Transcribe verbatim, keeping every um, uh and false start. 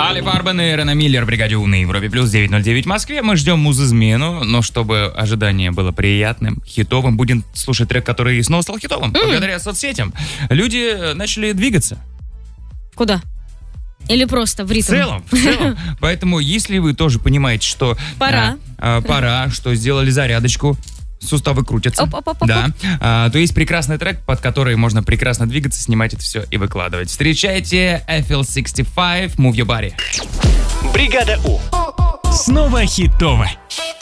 Али Фарбен и Рена Миллер, бригаде У на Европе плюс девять ноль девять в Москве. Мы ждем муз-измену, но чтобы ожидание было приятным, хитовым, будем слушать трек, который снова стал хитовым. Mm. Благодаря соцсетям люди начали двигаться. Куда? Или просто в ритм? В целом, в целом. Поэтому, если вы тоже понимаете, что... Пора. А, а, пора, что сделали зарядочку, суставы крутятся. Оп-оп-оп-оп. Да. А, то есть прекрасный трек, под который можно прекрасно двигаться, снимать это все и выкладывать. Встречайте эф эл шестьдесят пять, Move Your Body. Бригада У. Снова хитово.